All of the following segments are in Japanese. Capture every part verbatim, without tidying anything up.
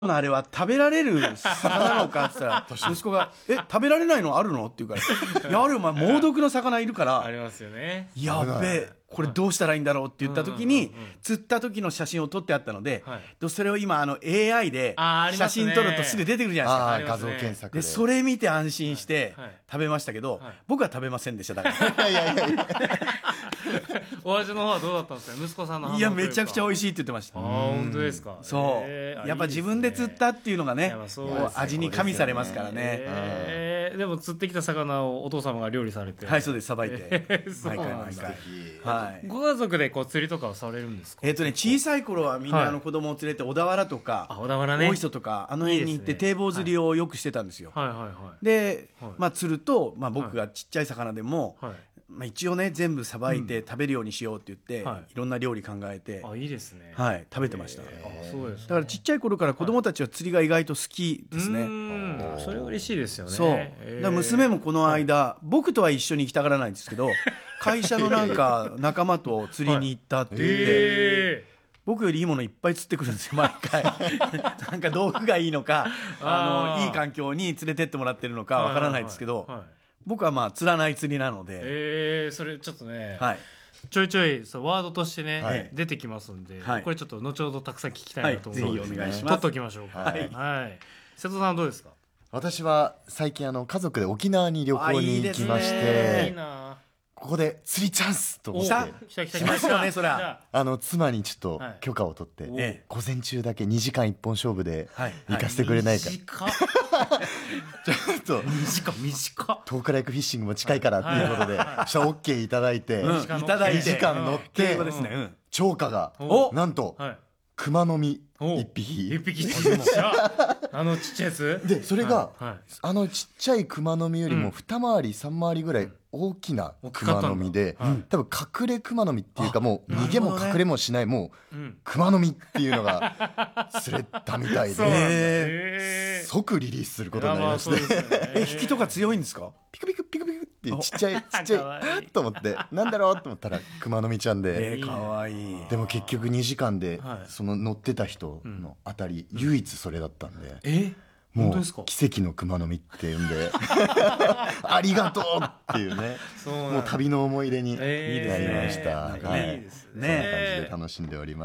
あれは食べられる魚なのかって言ったら息子が「え食べられないのあるの?」って言うから「いやあるよ、まあ、猛毒の魚いるからありますよね。 やべえこれどうしたらいいんだろう」って言った時に釣った時の写真を撮ってあったので、はい、それを今あの エーアイ で写真撮るとすぐ出てくるじゃないですか。 あ、画像検索 で, でそれ見て安心して食べましたけど、はいはい、僕は食べませんでしただからいやいやいやお味の方はどうだったんですか息子さんの反応。 いやめちゃくちゃ美味しいって言ってました。 あ本当ですか。 そう、えー、やっぱ自分で釣ったっていうのがね、味に加味されますからね。 えー、でも釣ってきた魚をお父様が料理されて。 はいそうです、さばいて、えー、毎回毎回、 はい、ご家族でこう釣りとかをされるんですか。 えっとね小さい頃はみんなあの子供を連れて小田原とか、 はい、小田原ね、 大磯とかあの辺に行って堤防釣りをよくしてたんですよ。 はいはいはい、 で、はい、まあ釣ると、まあ、僕がちっちゃい魚でも、はい、まあ、一応ね全部さばいて食べるようにしようって言って、うん、はい、いろんな料理考えて、 あいいですね、 はい、食べてました。 えー、そうですね、 だからちっちゃい頃から子供たちは釣りが意外と好きですね。 はい、それ嬉しいですよね。 そう、えー、だから娘もこの間、はい、僕とは一緒に行きたがらないんですけど会社のなんか仲間と釣りに行ったって言って、はい、えー僕よりいいものいっぱい釣ってくるんですよ毎回なんか道具がいいのかあのいい環境に連れてってもらってるのかわからないですけど、はいはいはい、僕はまあ釣らない釣りなので、 えー、それちょっとね、はい、ちょいちょいそうワードとしてね、はい、出てきますんで、はい、これちょっと後ほどたくさん聞きたいなと思うので、はい、ぜひお願いします。取っときましょうか。はい、はい、瀬戸さんはどうですか。 私は最近あの家族で沖縄に旅行に行きまして、いいな、ここで釣りチャンスと思って来た来た来ましたね。それはあの妻にちょっと許可を取って、はい、午前中だけにじかん一本勝負で行かせてくれないか、はいはい、ちょっと短短遠くから行くフィッシングも近いからっていうことで、はい、したら オーケー いただいて、うん、いただいてにじかん乗って、うん、釣果がなんと、はい、熊の実一匹一匹あのちっちゃいやつで、それが、はいはい、あのちっちゃい熊の実よりも二回り三回りぐらい大きな熊の実で、うん、多分隠れ熊の実っていうかもう逃げも隠れもしない、もう、うん、熊の実っていうのが釣れたみたいで即リリースすることになりまして、 え引きとか強いんですか。 ピクピクピクピクってちっちゃいちっちゃいあっと思ってなんだろうと思ったら熊の実ちゃんで、 えー、かわいい。 でも結局にじかんで、はい、その乗ってた人のあたり、うん、唯一それだったんで、 えもう奇跡の熊の実っていうんでありがとうっていうね、もう旅の思い出になりました。はい、そんな感じで楽しんでおります。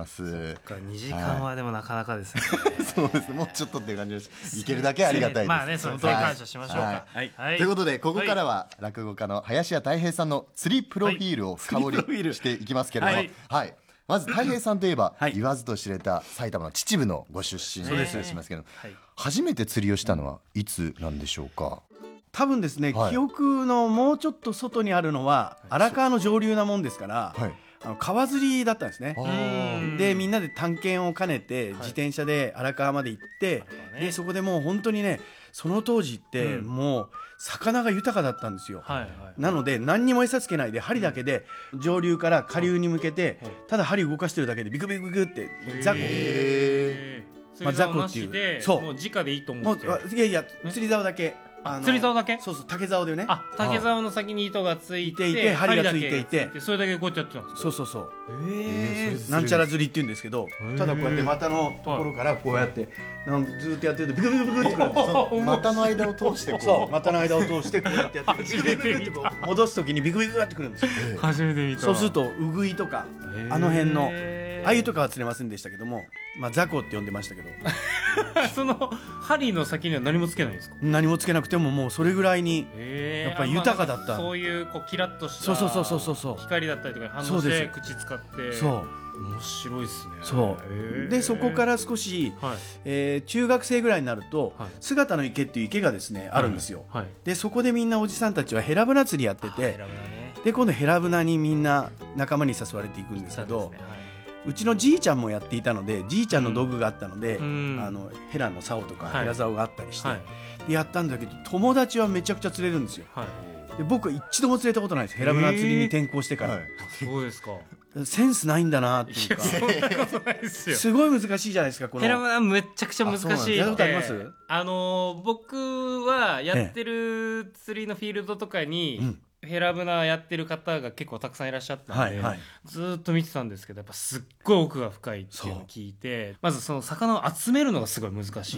にじかんはでもなかなかですね。 そうですね、もうちょっとっていう感じです。いけるだけありがたいです。 まあね、その通り感謝しましょうか。 ということでここからは落語家の林家たい平さんの釣りプロフィールを深掘りしていきますけれども、はい。まずたい平さんといえば、はい、言わずと知れた埼玉の秩父のご出身だったりしますけど、はい、初めて釣りをしたのはいつなんでしょうか。 多分ですね、はい、記憶のもうちょっと外にあるのは荒川の上流なもんですから、はい、あの川釣りだったんですね。でみんなで探検を兼ねて自転車で荒川まで行って、はい、でそこでもう本当にねその当時ってもう魚が豊かだったんですよ、はいはい、なので何にも餌つけないで針だけで上流から下流に向けてただ針動かしてるだけでビクビクビクってザコ、 まあ、ザコっていうそうもう直でいいと思って、 いやいや釣り竿だけ、 釣り竿だけ、 そうそう竹竿でね、 あ竹竿の先に糸がついていて針がついていてそれだけこうやってやってたんですか。 そうそうそう、えー、なんちゃら釣りって言うんですけど、ただこうやって股のところからこうやってなんずっとやってるとビクビクビクってくるんですよ。 股の間を通してこうそう股の間を通してこうやってやってビクビクビクってこう戻すときにビクビクってくるんですよ。 初めて見た。 そうするとウグイとかあの辺の鮎とかは釣れませんでしたけども、まあザコって呼んでましたけどその針の先には何もつけないんですか。 何もつけなくてももうそれぐらいにやっぱり豊かだった、 そういうこうキラッとしたそうそうそうそうそう光だったりとか反応して口使って、 そう面白いですね。 そうでそこから少し、はいえー、中学生ぐらいになると、はい、姿の池っていう池がですねあるんですよ、はいはい、でそこでみんなおじさんたちはヘラブナ釣りやってて、ヘラブナね、で今度ヘラブナにみんな仲間に誘われていくんですけど、うちのじいちゃんもやっていたのでじいちゃんの道具があったので、うん、あのヘラの竿とかヘラ竿があったりして、はい、でやったんだけど友達はめちゃくちゃ釣れるんですよ、はい、で僕は一度も釣れたことないです。ヘラブナ釣りに転向してから、はい、 そうですか。 センスないんだなっていうか、 そんなことないですよ。 すごい難しいじゃないですかこのヘラブナめちゃくちゃ難しい。やったことあります？あのー、 僕はやってる釣りのフィールドとかに、うん、 ヘラブナやってる方が結構たくさんいらっしゃったんで、はいはい、ずっと見てたんですけどやっぱすっごい奥が深いっていうのを聞いてまずその魚を集めるのがすごい難しい